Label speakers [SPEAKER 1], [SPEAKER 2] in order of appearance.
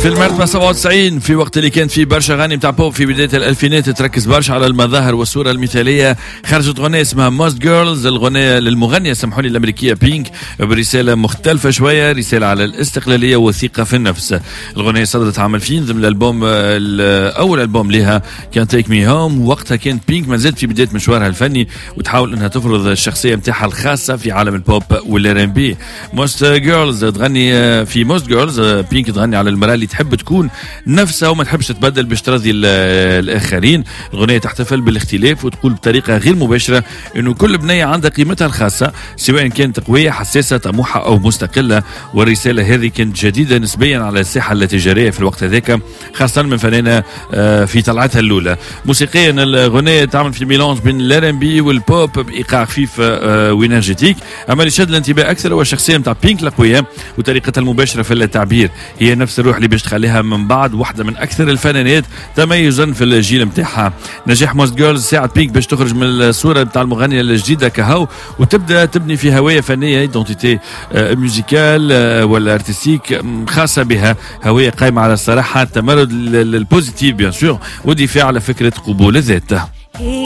[SPEAKER 1] في المرتبة 97 في وقت اللي كانت فيه برشا أغاني متاع بوب في بداية الألفينات تركز برشا على المظاهر والصورة المثالية. خرجت غنية اسمها موست جيرلز، الغنية للمغنية سامحوني الأمريكية بينك، برسالة مختلفة شوية، رسالة على الاستقلالية والثقة في النفس. الغنية صدرت عام 2000 ضمن الألبوم أول ألبوم لها كان تيك مي هوم. وقتها كانت بينك ما زالت في بداية مشوارها الفني وتحاول أنها تفرض الشخصية متاعها الخاصة في عالم البوب والار ام بي. موست جيرلز تغني في موست جيرلز بينك تغني على المرأة اللي تحب تكون نفسها وما تحبش تتبدل باش ترضي الآخرين. الغنية تحتفل بالاختلاف وتقول بطريقة غير مباشرة إنه كل بنية عندها قيمتها الخاصة سواء كانت قوية حساسة طموحة أو مستقلة. والرسالة هذه كانت جديدة نسبيا على الساحة التجارية في الوقت هذاك، خاصة من فنانة في طلعتها الأولى. موسيقيا الغنية تعمل في ميلانج بين الار ام بي والبوب بإيقاع خفيف وإنرجيتيك. أما اللي شد الانتباه أكثر هو الشخصية متاع بينك القوية وطريقتها المباشرة في التعبير. هي نفس الروح اللي باش تخليها من بعد واحدة من أكثر الفنانات تميزا في الجيل متاعها. نجاح موست جيرلز ساعد بينك باش تخرج من الصورة متاع المغنية الجديدة كهو وتبدأ تبني في هوية فنية ايدونتيتي ميوزيكال ولا ارتستيك خاصة بها، هوية قائمة على الصراحة، التمرد البوزيتيف بيان سور، ودفاع على فكرة قبول الذات.